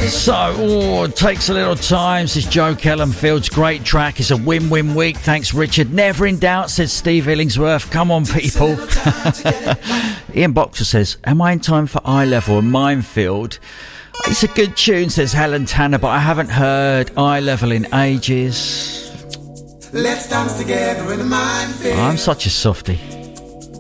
So, it takes a little time, says Joe Kellenfields. Great track. It's a win-win week. Thanks, Richard. Never in doubt, says Steve Illingsworth. Come on, people. Ian Boxer says, am I in time for Eye Level and Minefield? It's a good tune, says Helen Tanner, but I haven't heard Eye Level in ages. Let's dance together in the minefield. I'm such a softie.